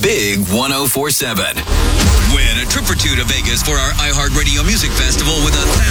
Big 104.7. Win a trip or two to Vegas for our iHeartRadio Music Festival with